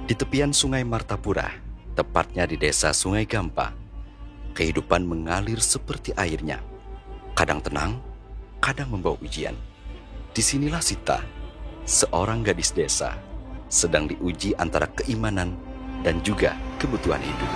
Di tepian Sungai Martapura, tepatnya di desa Sungai Gampa, kehidupan mengalir seperti airnya. Kadang tenang, kadang membawa ujian. Disinilah Sita, seorang gadis desa, sedang diuji antara keimanan dan juga kebutuhan hidup.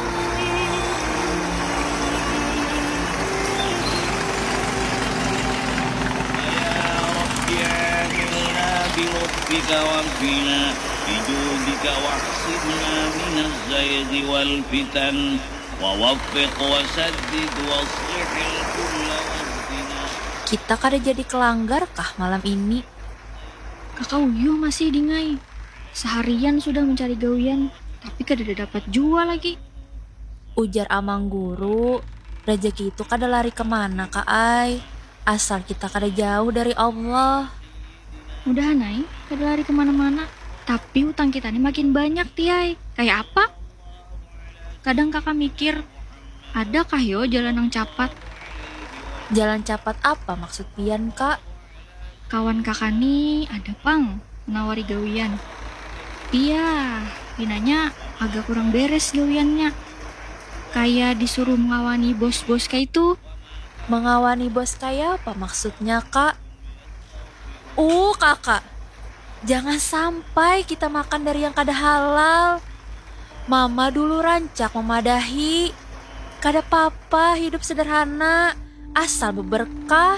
بلطفك وارفنا بجودك واحسبنا من الزيغ والفتن ووفق وسدد واصلح الكل واهدنا. Kita kada jadi kelanggar kah malam ini? Kakak Uyo masih di Ngai. Seharian sudah mencari gawian, tapi kada dapat jual lagi. Ujar amang guru, rezeki itu kada lari kemana kak Ai? Asal kita kada jauh dari Allah. Mudahan Nai, kada lari kemana-mana. Tapi utang kita ini makin banyak tiai. Kayak apa? Kadang kakak mikir, adakah yo jalan yang cepat? Jalan cepat apa maksud pian kak? Kawan kakak nih ada pang menawari gawian. Iya, pinanya agak kurang beres gawiannya. Kayak disuruh mengawani bos-bos kayak itu. Mengawani bos kayak apa maksudnya kak? Kakak, jangan sampai kita makan dari yang kada halal. Mama dulu rancak memadahi. Kada apa-apa hidup sederhana, asal berberkah.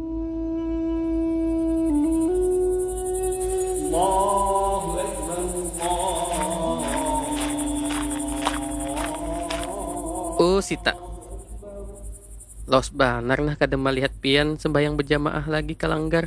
Sita. Los banar nah kada melihat pian sembayang berjamaah lagi kalanggar.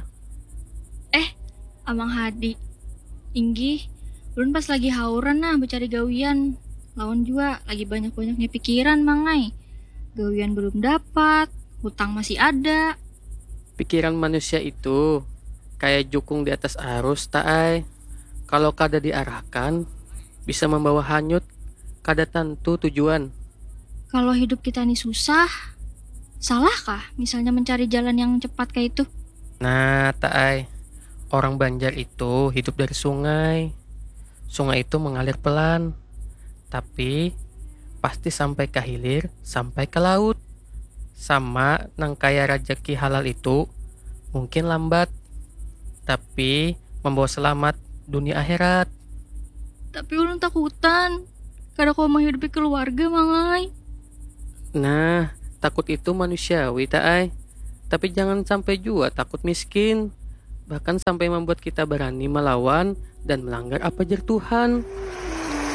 Amang Hadi, Inggi, ulun pas lagi hauran nah mencari gawian. Lawan juga lagi banyak-banyaknya pikiran mangai. Gawian belum dapat, hutang masih ada. Pikiran manusia itu kayak jukung di atas arus taai. Kalau kada diarahkan, bisa membawa hanyut kada tentu tujuan. Kalau hidup kita ini susah, salahkah misalnya mencari jalan yang cepat kayak itu? Nah, taai. Orang Banjar itu hidup dari sungai. Sungai itu mengalir pelan, tapi pasti sampai ke hilir, sampai ke laut. Sama nang kaya rezeki halal itu mungkin lambat, tapi membawa selamat dunia akhirat. Tapi ulun takutan, kada kau menghidupi keluarga mangai. Nah, takut itu manusiawi taai. Tapi jangan sampai juga takut miskin. Bahkan sampai membuat kita berani melawan dan melanggar apa jar Tuhan.